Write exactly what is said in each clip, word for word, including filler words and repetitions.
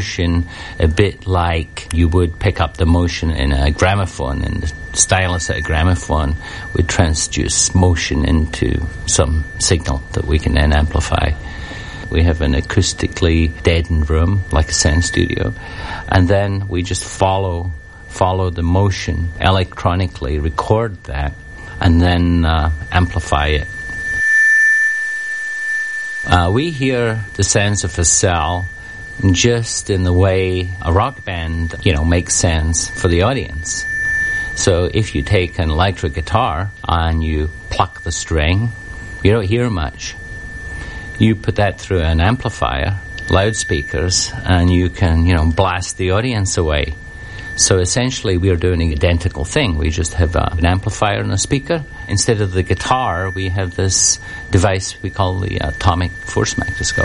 A bit like you would pick up the motion in a gramophone, and the stylus at a gramophone would transduce motion into some signal that we can then amplify. We have an acoustically deadened room, like a sound studio, and then we just follow follow the motion electronically, record that, and then uh, amplify it. Uh, we hear the sounds of a cell just in the way a rock band, you know, makes sense for the audience. So if you take an electric guitar and you pluck the string, you don't hear much. You put that through an amplifier, loudspeakers, and you can, you know, blast the audience away. So essentially we are doing an identical thing. We just have a, an amplifier and a speaker. Instead of the guitar, we have this device we call the atomic force microscope.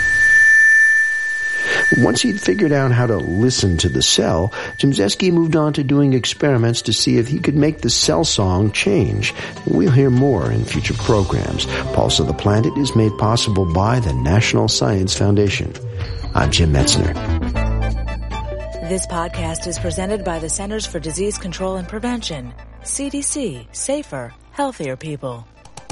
Once he'd figured out how to listen to the cell, Jimzeski moved on to doing experiments to see if he could make the cell song change. We'll hear more in future programs. Pulse of the Planet is made possible by the National Science Foundation. I'm Jim Metzner. This podcast is presented by the Centers for Disease Control and Prevention. C D C. Safer, healthier people.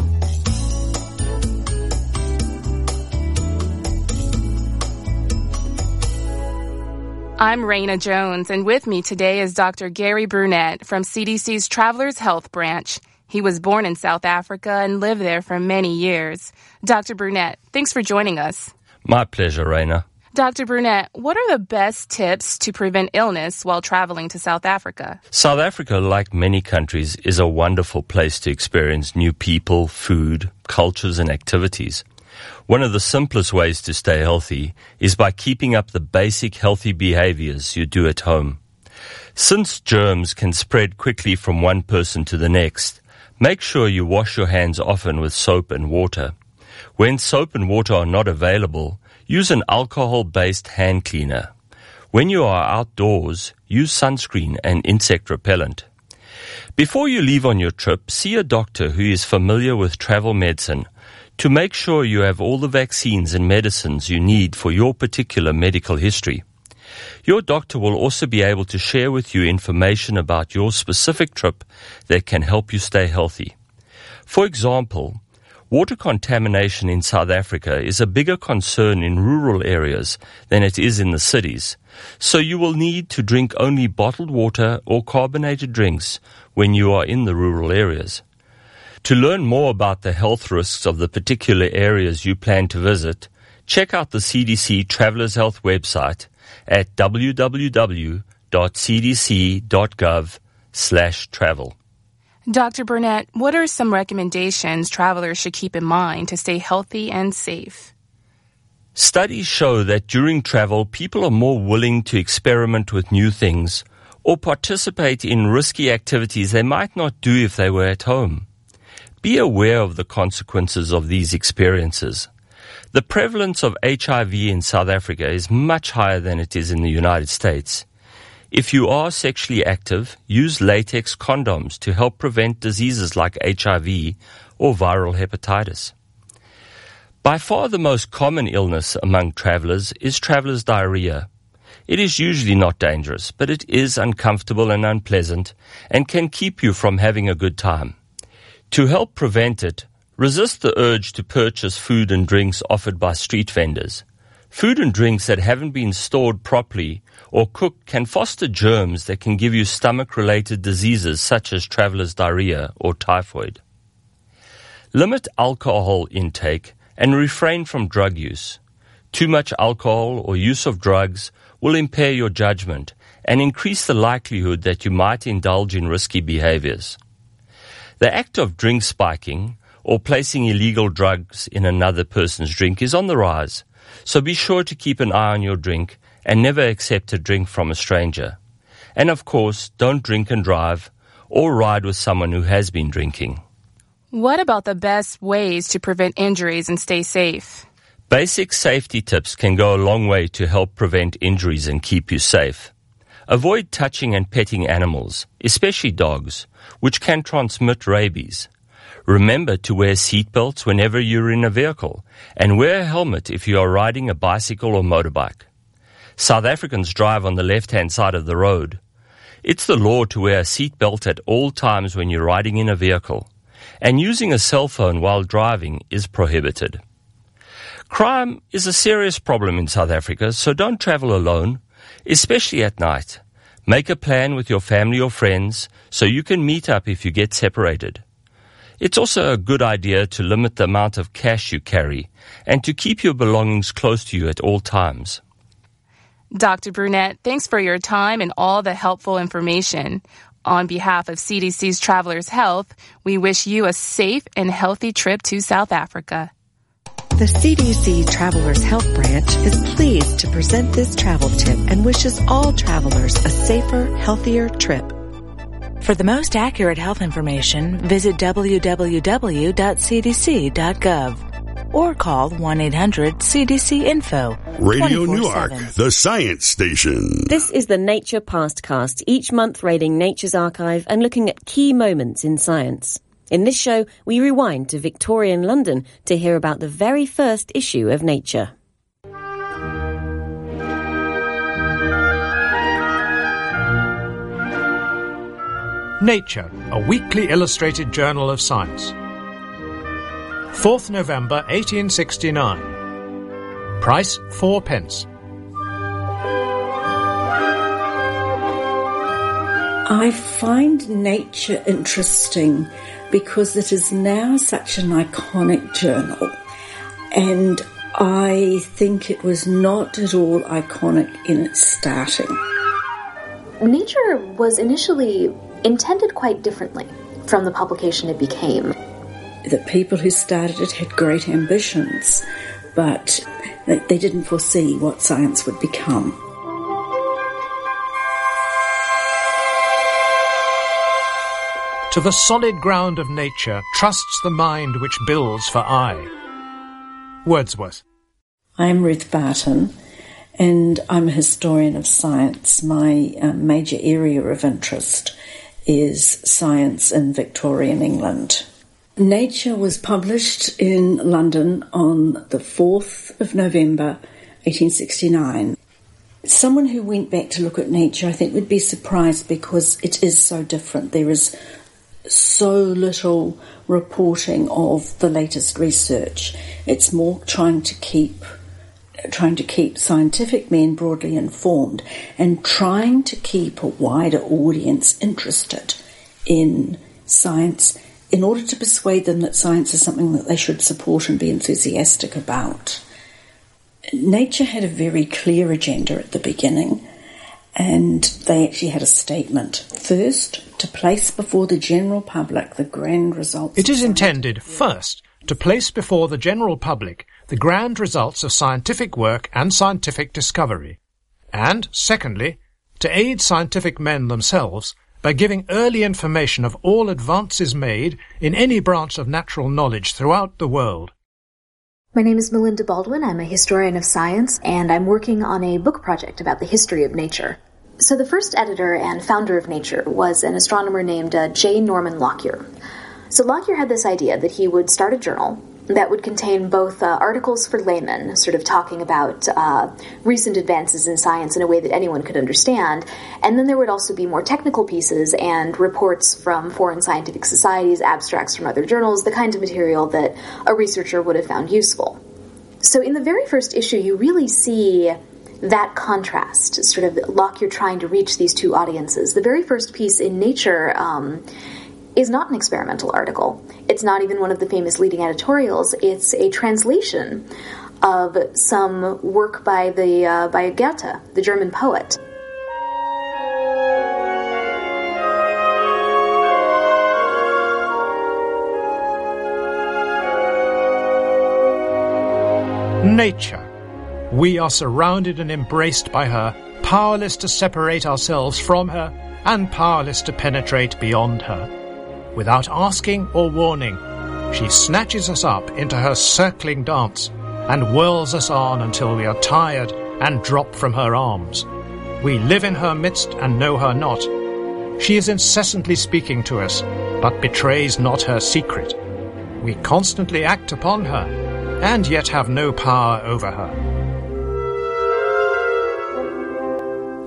I'm Raina Jones, and with me today is Doctor Gary Brunette from C D C's Travelers Health Branch. He was born in South Africa and lived there for many years. Doctor Brunette, thanks for joining us. My pleasure, Raina. Doctor Brunette, what are the best tips to prevent illness while traveling to South Africa? South Africa, like many countries, is a wonderful place to experience new people, food, cultures, and activities. One of the simplest ways to stay healthy is by keeping up the basic healthy behaviors you do at home. Since germs can spread quickly from one person to the next, make sure you wash your hands often with soap and water. When soap and water are not available, use an alcohol-based hand cleaner. When you are outdoors, use sunscreen and insect repellent. Before you leave on your trip, see a doctor who is familiar with travel medicine to make sure you have all the vaccines and medicines you need for your particular medical history. Your doctor will also be able to share with you information about your specific trip that can help you stay healthy. For example, water contamination in South Africa is a bigger concern in rural areas than it is in the cities, so you will need to drink only bottled water or carbonated drinks when you are in the rural areas. To learn more about the health risks of the particular areas you plan to visit, check out the C D C Travelers Health website at w w w dot c d c dot gov slash travel. Doctor Brunette, what are some recommendations travelers should keep in mind to stay healthy and safe? Studies show that during travel, people are more willing to experiment with new things or participate in risky activities they might not do if they were at home. Be aware of the consequences of these experiences. The prevalence of H I V in South Africa is much higher than it is in the United States. If you are sexually active, use latex condoms to help prevent diseases like H I V or viral hepatitis. By far the most common illness among travelers is traveler's diarrhea. It is usually not dangerous, but it is uncomfortable and unpleasant and can keep you from having a good time. To help prevent it, resist the urge to purchase food and drinks offered by street vendors. Food and drinks that haven't been stored properly or cooked can foster germs that can give you stomach-related diseases such as traveler's diarrhea or typhoid. Limit alcohol intake and refrain from drug use. Too much alcohol or use of drugs will impair your judgment and increase the likelihood that you might indulge in risky behaviors. The act of drink spiking or placing illegal drugs in another person's drink is on the rise, so be sure to keep an eye on your drink and never accept a drink from a stranger. And of course, don't drink and drive or ride with someone who has been drinking. What about the best ways to prevent injuries and stay safe? Basic safety tips can go a long way to help prevent injuries and keep you safe. Avoid touching and petting animals, especially dogs, which can transmit rabies. Remember to wear seatbelts whenever you're in a vehicle, and wear a helmet if you are riding a bicycle or motorbike. South Africans drive on the left-hand side of the road. It's the law to wear a seatbelt at all times when you're riding in a vehicle, and using a cell phone while driving is prohibited. Crime is a serious problem in South Africa, so don't travel alone, especially at night. Make a plan with your family or friends so you can meet up if you get separated. It's also a good idea to limit the amount of cash you carry and to keep your belongings close to you at all times. Doctor Burnett, thanks for your time and all the helpful information. On behalf of C D C's Travelers Health, we wish you a safe and healthy trip to South Africa. The C D C Travelers Health Branch is pleased to present this travel tip and wishes all travelers a safer, healthier trip. For the most accurate health information, visit w w w dot c d c dot gov or call one eight hundred C D C info. Radio Newark, the science station. This is the Nature Pastcast, each month raiding Nature's archive and looking at key moments in science. In this show, we rewind to Victorian London to hear about the very first issue of Nature. Nature, a weekly illustrated journal of science. fourth of November eighteen sixty-nine. Price four pence. I find Nature interesting because it is now such an iconic journal, and I think it was not at all iconic in its starting. Nature was initially intended quite differently from the publication it became. The people who started it had great ambitions, but they didn't foresee what science would become. To the solid ground of nature trusts the mind which builds for aye. Wordsworth. I'm Ruth Barton, and I'm a historian of science. My uh, major area of interest is science in Victorian England. Nature was published in London on the fourth of November eighteen sixty-nine. Someone who went back to look at Nature, I think, would be surprised because it is so different. There is so little reporting of the latest research. It's more trying to keep trying to keep scientific men broadly informed and trying to keep a wider audience interested in science in order to persuade them that science is something that they should support and be enthusiastic about. Nature had a very clear agenda at the beginning, and they actually had a statement. First, to place before the general public the grand results. It is intended, first, to place before the general public the grand results of scientific work and scientific discovery, and, secondly, to aid scientific men themselves by giving early information of all advances made in any branch of natural knowledge throughout the world. My name is Melinda Baldwin. I'm a historian of science, and I'm working on a book project about the history of nature. So the first editor and founder of Nature was an astronomer named uh, J. Norman Lockyer. So Lockyer had this idea that he would start a journal that would contain both uh, articles for laymen, sort of talking about uh, recent advances in science in a way that anyone could understand, and then there would also be more technical pieces and reports from foreign scientific societies, abstracts from other journals, the kind of material that a researcher would have found useful. So in the very first issue, you really see that contrast, sort of Lockyer trying to reach these two audiences. The very first piece in Nature um, is not an experimental article. It's not even one of the famous leading editorials. It's a translation of some work by the uh, by Goethe, the German poet. Nature. We are surrounded and embraced by her, powerless to separate ourselves from her and powerless to penetrate beyond her. Without asking or warning, she snatches us up into her circling dance and whirls us on until we are tired and drop from her arms. We live in her midst and know her not. She is incessantly speaking to us, but betrays not her secret. We constantly act upon her, and yet have no power over her.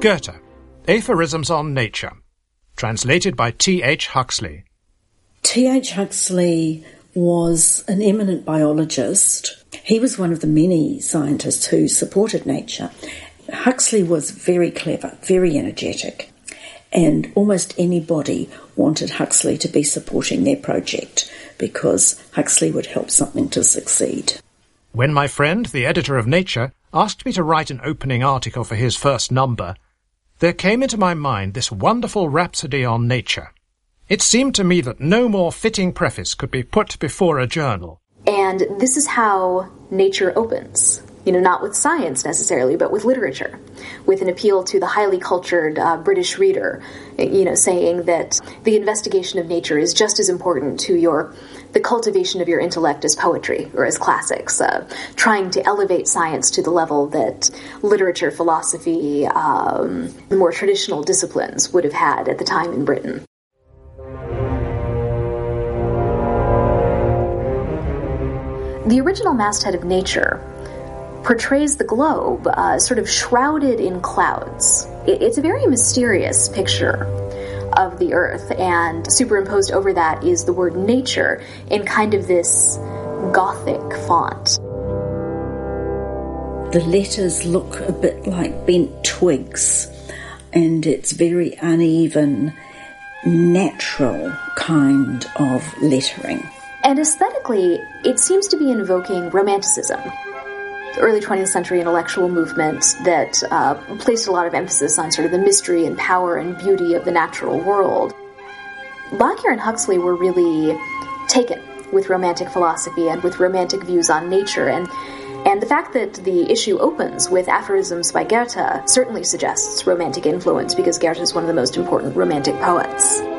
Goethe, Aphorisms on Nature, translated by T H Huxley. T H Huxley was an eminent biologist. He was one of the many scientists who supported nature. Huxley was very clever, very energetic, and almost anybody wanted Huxley to be supporting their project because Huxley would help something to succeed. When my friend, the editor of Nature, asked me to write an opening article for his first number, there came into my mind this wonderful rhapsody on nature. It seemed to me that no more fitting preface could be put before a journal. And this is how Nature opens. You know, not with science necessarily, but with literature, with an appeal to the highly cultured uh, British reader, you know, saying that the investigation of nature is just as important to your the cultivation of your intellect as poetry or as classics, uh, trying to elevate science to the level that literature, philosophy, um, the more traditional disciplines would have had at the time in Britain. The original masthead of Nature portrays the globe uh, sort of shrouded in clouds. It, it's a very mysterious picture of the Earth, and superimposed over that is the word nature in kind of this Gothic font. The letters look a bit like bent twigs, and it's very uneven, natural kind of lettering. And aesthetically, it seems to be invoking Romanticism, the early twentieth century intellectual movement that uh, placed a lot of emphasis on sort of the mystery and power and beauty of the natural world. Lockyer and Huxley were really taken with Romantic philosophy and with Romantic views on nature, and and the fact that the issue opens with aphorisms by Goethe certainly suggests Romantic influence, because Goethe is one of the most important Romantic poets.